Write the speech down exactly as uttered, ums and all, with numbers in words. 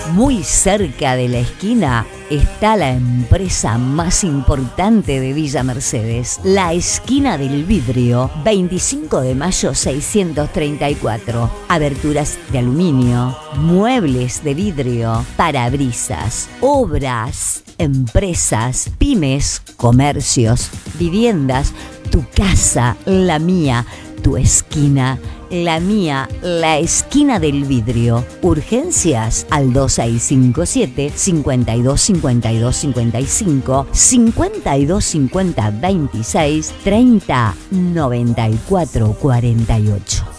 Muy cerca de la esquina está la empresa más importante de Villa Mercedes, la Esquina del Vidrio, veinticinco de mayo seiscientos treinta y cuatro. Aberturas de aluminio, muebles de vidrio, parabrisas, obras, empresas, pymes, comercios, viviendas, tu casa, la mía, tu esquina, la mía, la Esquina del Vidrio. Urgencias al dos seis cinco siete, cincuenta y dos cincuenta y dos cincuenta y cinco, cincuenta y dos cincuenta veintiséis, treinta noventa y cuatro cuarenta y ocho.